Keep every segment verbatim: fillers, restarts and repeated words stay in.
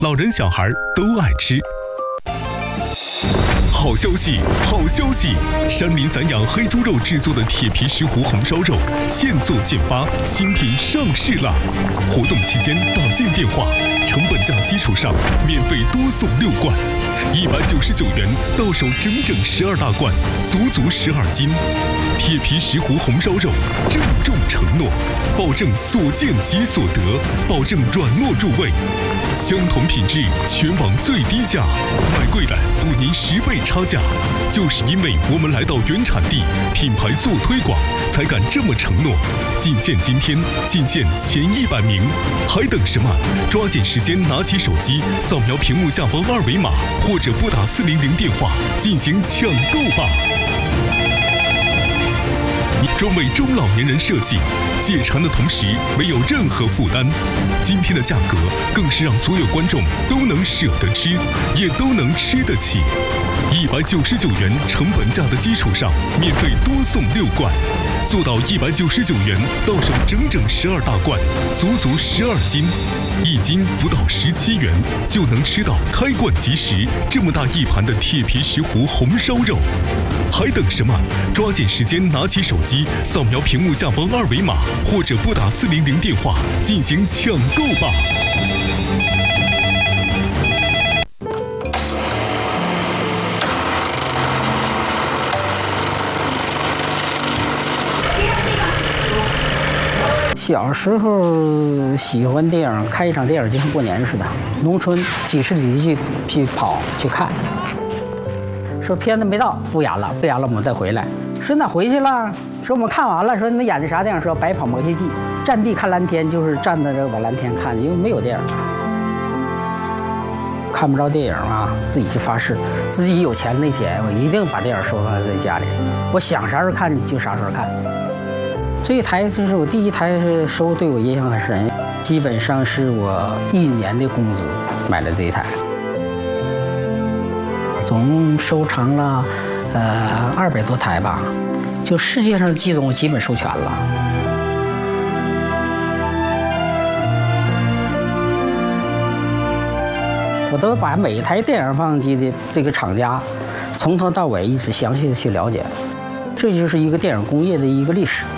老人小孩都爱吃。好消息，好消息！山林散养黑猪肉制作的铁皮石斛红烧肉，现做现发，新品上市啦！活动期间打进电话，成本价基础上免费多送六罐，一百九十九元到手整整十二大罐，足足十二斤。铁皮石斛红烧肉，郑重承诺，保证所见即所得，保证软糯入味。相同品质，全网最低价，买贵了补您十倍差价。就是因为我们来到原产地，品牌做推广，才敢这么承诺。仅限今天，仅限前一百名，还等什么？抓紧时间拿起手机，扫描屏幕下方二维码，或者拨打四零零电话进行抢购吧。专为中老年人设计，解馋的同时没有任何负担。今天的价格更是让所有观众都能舍得吃，也都能吃得起。一百九十九元成本价的基础上，免费多送六罐，做到一百九十九元到手整整十二大罐，足足十二斤，一斤不到十七元就能吃到开罐即食这么大一盘的铁皮石斛红烧肉。还等什么？抓紧时间拿起手机，扫描屏幕下方二维码，或者拨打四零零电话进行抢购吧。 小时候喜欢电影，看一场电影就像过年似的，农村几十里地去去跑去看。说片子没到，不演了，不演了，我们再回来。说那回去了，说我们看完了，说那演的啥电影？说《白跑毛线记》，站地看蓝天，就是站在这把蓝天看，因为没有电影，看不着电影啊，自己就发誓，自己有钱那天，我一定把电影收藏在家里，我想啥时候看就啥时候看。这一台就是我第一台收，对我印象很深，基本上是我一年的工资买了这一台。总共收藏了，呃，二百多台吧，就世界上的机种我基本收全了。我都把每一台电影放映机的这个厂家，从头到尾一直详细的去了解，这就是一个电影工业的一个历史。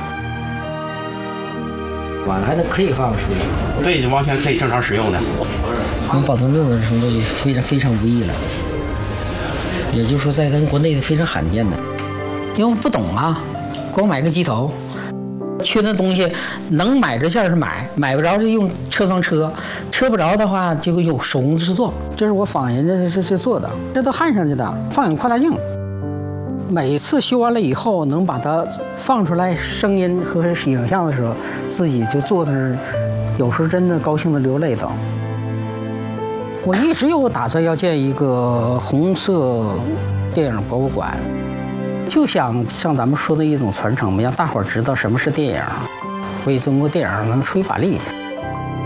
往来的可以放出去， 对，完全可以正常使用的。 我们保存这种程度也非常非常不易了。也就是说，在咱国内非常罕见的，因为我不懂啊，光买个机头，缺那东西能买着线是买，买不着就用车装车，车不着的话就有手工制作。这是我仿人家是是做的，这都焊上去的，放映扩大镜。每次修完了以后，能把它放出来声音和影像的时候，自己就坐那儿，有时候真的高兴的流泪都。我一直有打算要建一个红色电影博物馆，就想像咱们说的一种传承嘛，让大伙儿知道什么是电影，为中国电影能出一把力。